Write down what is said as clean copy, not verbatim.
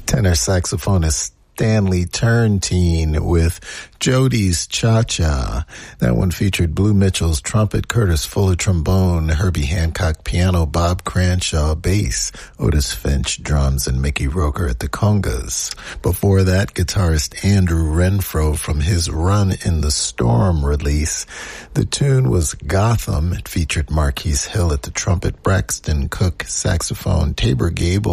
Tenor saxophonist Stanley Turrentine with Jody's Cha-Cha. That one featured Blue Mitchell's trumpet, Curtis Fuller trombone, Herbie Hancock piano, Bob Cranshaw bass, Otis Finch drums, and Mickey Roker at the congas. Before that, guitarist Andrew Renfro from his Run in the Storm release. The tune was Gotham. It featured Marquise Hill at the trumpet, Braxton Cook saxophone, Tabor Gable